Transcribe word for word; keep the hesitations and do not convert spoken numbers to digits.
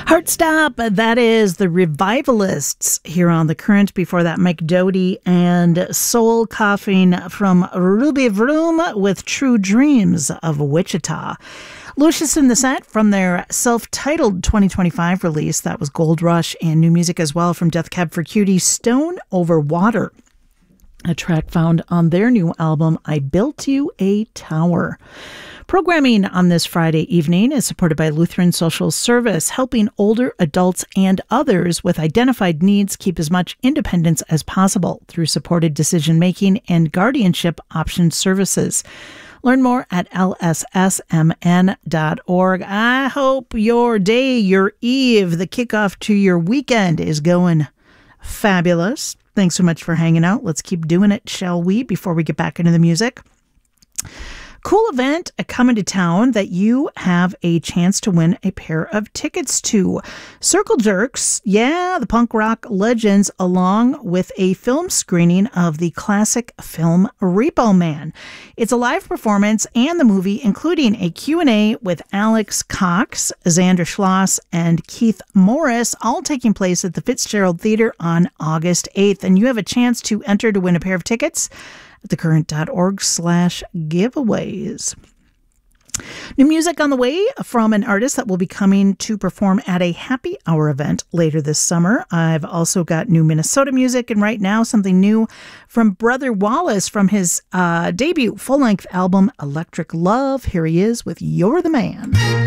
Heart Stop, that is the Revivalists here on The Current. Before that, Mike Doughty and Soul Coughing from Ruby Vroom with True Dreams of Wichita. Lucius in the Set from their self-titled twenty twenty-five release. That was Gold Rush, and new music as well from Death Cab for Cutie, Stone Over Water, a track found on their new album, I Built You a Tower. Programming on this Friday evening is supported by Lutheran Social Service, helping older adults and others with identified needs keep as much independence as possible through supported decision-making and guardianship option services. Learn more at L S S M N dot org. I hope your day, your eve, the kickoff to your weekend is going fabulous. Thanks so much for hanging out. Let's keep doing it, shall we, before we get back into the music? Cool event coming to town that you have a chance to win a pair of tickets to. Circle Jerks, yeah, the punk rock legends, along with a film screening of the classic film Repo Man. It's a live performance and the movie, including a Q and A with Alex Cox, Xander Schloss, and Keith Morris, all taking place at the Fitzgerald Theater on August eighth. And you have a chance to enter to win a pair of tickets at thecurrent.org slash giveaways. New music on the way from an artist that will be coming to perform at a happy hour event later this summer. I've also got new Minnesota music, and right now something new from Brother Wallace from his uh, debut full-length album Electric Love. Here he is with You're the Man.